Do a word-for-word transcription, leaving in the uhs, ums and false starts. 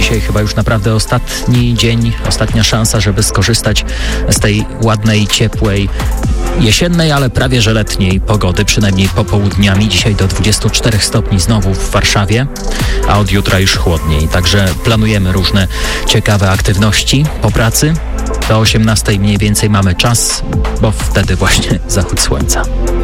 dzisiaj chyba już naprawdę ostatni dzień, ostatnia szansa, żeby skorzystać z tej ładnej, ciepłej, jesiennej, ale prawie że letniej pogody, przynajmniej popołudniami. Dzisiaj do dwudziestu czterech stopni znowu w Warszawie, a od jutra już chłodniej. Także planujemy różne ciekawe aktywności po pracy. Do osiemnastej mniej więcej mamy czas, bo wtedy właśnie zachód słońca.